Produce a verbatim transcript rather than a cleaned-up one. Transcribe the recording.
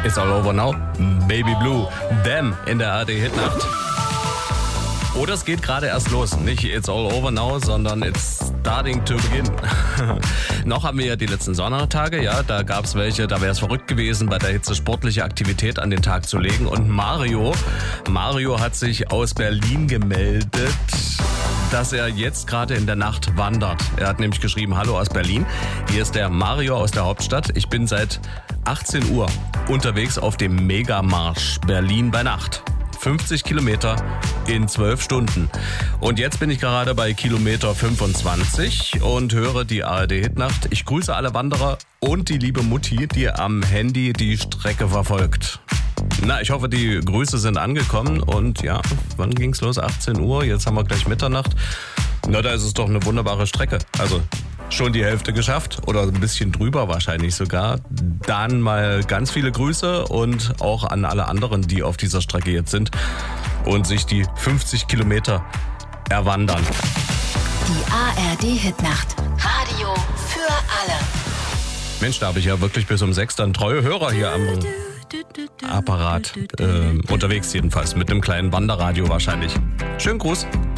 It's all over now. Baby Blue. Them in der A R D-Hitnacht. Oder es geht gerade erst los. Nicht It's all over now, sondern it's starting to begin. Noch haben wir ja die letzten Sonntage, ja, da gab es welche, da wäre es verrückt gewesen, bei der Hitze sportliche Aktivität an den Tag zu legen. Und Mario, Mario hat sich aus Berlin gemeldet, dass er jetzt gerade in der Nacht wandert. Er hat nämlich geschrieben, hallo aus Berlin, hier ist der Mario aus der Hauptstadt. Ich bin seit achtzehn Uhr unterwegs auf dem Megamarsch Berlin bei Nacht. fünfzig Kilometer in zwölf Stunden. Und jetzt bin ich gerade bei Kilometer fünfundzwanzig und höre die A R D-Hitnacht. Ich grüße alle Wanderer und die liebe Mutti, die am Handy die Strecke verfolgt. Na, ich hoffe, die Grüße sind angekommen. Und ja, wann ging's los? achtzehn Uhr, jetzt haben wir gleich Mitternacht. Na, da ist es doch eine wunderbare Strecke. Also schon die Hälfte geschafft oder ein bisschen drüber wahrscheinlich sogar. Dann mal ganz viele Grüße und auch an alle anderen, die auf dieser Strecke jetzt sind und sich die fünfzig Kilometer erwandern. Die A R D-Hitnacht. Radio für alle. Mensch, da habe ich ja wirklich bis um sechs dann treue Hörer hier am Apparat. Äh, unterwegs jedenfalls, mit einem kleinen Wanderradio wahrscheinlich. Schönen Gruß.